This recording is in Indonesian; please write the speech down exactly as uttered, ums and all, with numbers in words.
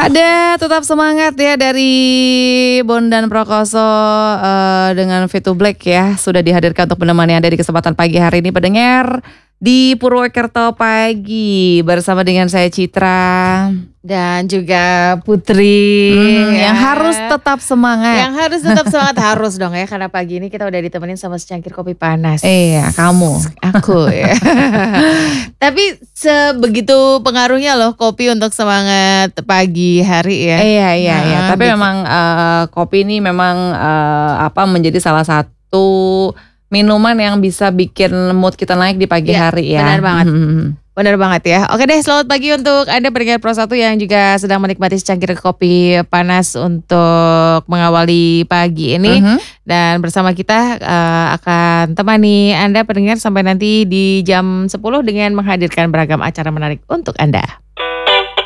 Ada tetap semangat ya dari Bondan Prakoso uh, dengan V two Black ya. Sudah dihadirkan untuk menemani Anda di kesempatan pagi hari ini pendengar di Purwokerto Pagi bersama dengan saya Citra dan juga Putri hmm, ya. Yang harus tetap semangat. Yang harus tetap semangat harus dong ya, karena pagi ini kita udah ditemenin sama secangkir kopi panas. Iya, kamu, aku ya. Tapi sebegitu pengaruhnya loh kopi untuk semangat pagi hari ya. Iya iya nah, iya. Tapi gitu. memang uh, kopi ini memang uh, apa menjadi salah satu minuman yang bisa bikin mood kita naik di pagi ya, hari ya. Benar banget. Hmm. Benar banget ya. Oke deh, selamat pagi untuk Anda pendengar Pro satu yang juga sedang menikmati secangkir kopi panas untuk mengawali pagi ini. Uh-huh. Dan bersama kita uh, akan temani Anda pendengar sampai nanti di jam sepuluh dengan menghadirkan beragam acara menarik untuk Anda.